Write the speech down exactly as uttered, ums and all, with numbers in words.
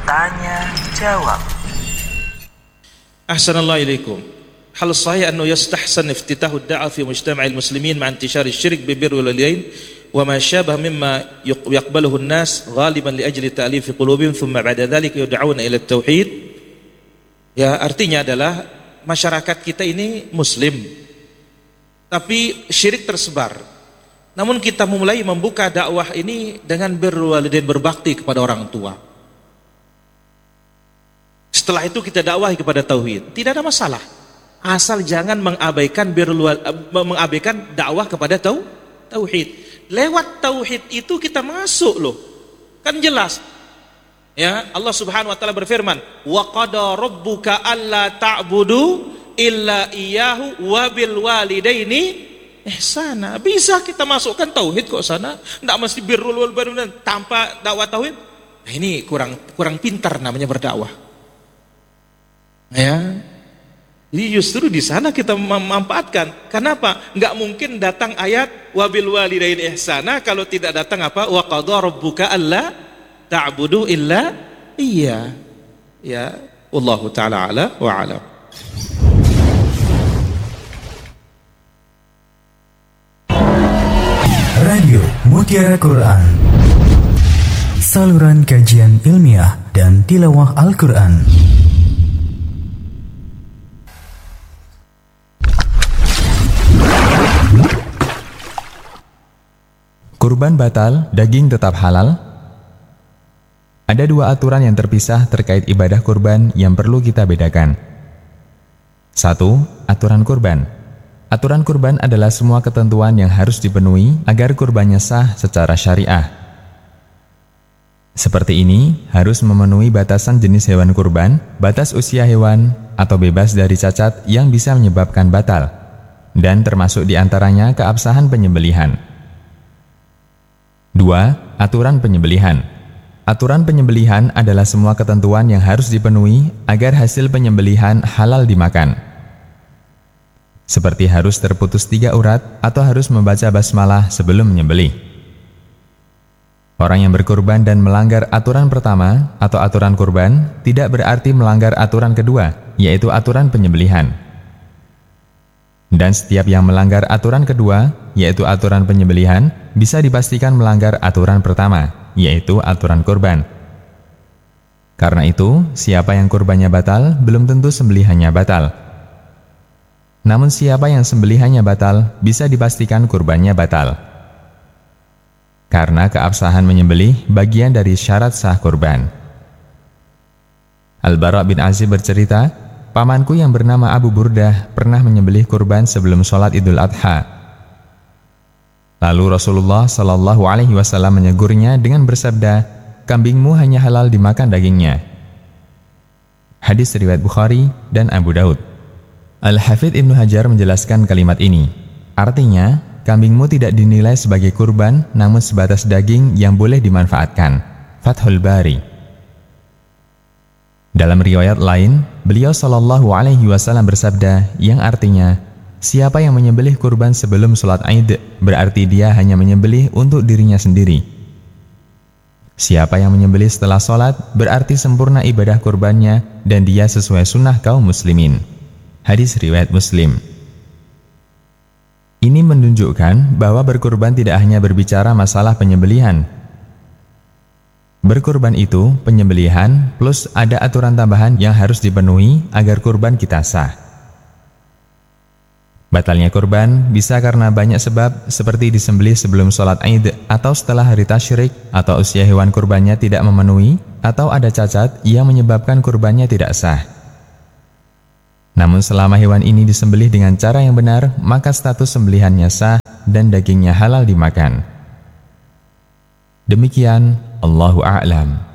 Tanya jawab. Ahsanallahu ilaikum. Hal sahih annahu yastahsan iftitahu ad-da'wa fi mujtama'il muslimin ma'a intishari asy-syirk bi birril walidain wa ma syabah mimma yaqbaluhu an-nas ghaliban li ajli ta'lif qulubihim thumma ba'da dhalika yud'auna ila at-tauhid. Ya, artinya adalah masyarakat kita ini muslim tapi syirik tersebar. Namun kita mulai membuka dakwah ini dengan birrul walidain, berbakti kepada orang tua. Setelah itu kita dakwahi kepada tauhid. Tidak ada masalah. Asal jangan mengabaikan birrul mengabaikan dakwah kepada tau, tauhid. Lewat tauhid itu kita masuk loh. Kan jelas. Ya, Allah Subhanahu wa taala berfirman, "Wa qada rabbuka alla ta'budu illa iyyahu wa bil walidaini ihsana." Bisa kita masukkan tauhid kok sana. Enggak mesti birrul walidain tanpa dakwah tauhid. Nah, ini kurang kurang pintar namanya berdakwah. Ya, jadi justru di sana kita memanfaatkan. Kenapa? Nggak mungkin datang ayat wabil walidain ihsana kalau tidak datang apa? Wa qadha rabbuka alla ta'budu illa iya. Ya, wallahu taala ala wa alam. Radio Mutiara Quran, saluran kajian ilmiah dan tilawah Al-Quran. Kurban batal, daging tetap halal? Ada dua aturan yang terpisah terkait ibadah kurban yang perlu kita bedakan. Satu, aturan kurban. Aturan kurban adalah semua ketentuan yang harus dipenuhi agar kurbannya sah secara syariah. Seperti ini, harus memenuhi batasan jenis hewan kurban, batas usia hewan, atau bebas dari cacat yang bisa menyebabkan batal, dan termasuk diantaranya keabsahan penyembelihan. Dua, aturan penyembelihan. Aturan penyembelihan adalah semua ketentuan yang harus dipenuhi agar hasil penyembelihan halal dimakan. Seperti harus terputus tiga urat atau harus membaca basmalah sebelum menyembelih. Orang yang berkurban dan melanggar aturan pertama atau aturan kurban tidak berarti melanggar aturan kedua, yaitu aturan penyembelihan. Dan setiap yang melanggar aturan kedua, yaitu aturan penyembelihan, bisa dipastikan melanggar aturan pertama, yaitu aturan kurban. Karena itu, siapa yang kurbannya batal, belum tentu sembelihannya batal. Namun siapa yang sembelihannya batal, bisa dipastikan kurbannya batal. Karena keabsahan menyembelih bagian dari syarat sah kurban. Al-Bara bin Azib bercerita, pamanku yang bernama Abu Burdah pernah menyembelih kurban sebelum sholat Idul Adha. Lalu Rasulullah Shallallahu Alaihi Wasallam menegurnya dengan bersabda, kambingmu hanya halal dimakan dagingnya. Hadis riwayat Bukhari dan Abu Daud. Al-Hafidz Ibnu Hajar menjelaskan kalimat ini. Artinya, kambingmu tidak dinilai sebagai kurban, namun sebatas daging yang boleh dimanfaatkan. Fathul Bari. Dalam riwayat lain, beliau Shallallahu Alaihi Wasallam bersabda yang artinya, siapa yang menyembelih kurban sebelum sholat Aid, berarti dia hanya menyembelih untuk dirinya sendiri. Siapa yang menyembelih setelah sholat, berarti sempurna ibadah kurbannya dan dia sesuai sunnah kaum muslimin. Hadis riwayat Muslim. Ini menunjukkan bahwa berkurban tidak hanya berbicara masalah penyembelihan. Berkurban itu penyembelihan plus ada aturan tambahan yang harus dipenuhi agar kurban kita sah. Batalnya kurban bisa karena banyak sebab seperti disembelih sebelum sholat Aid atau setelah hari tasyrik, atau usia hewan kurbannya tidak memenuhi, atau ada cacat yang menyebabkan kurbannya tidak sah. Namun selama hewan ini disembelih dengan cara yang benar, maka status sembelihannya sah dan dagingnya halal dimakan. Demikian, Allahu a'lam.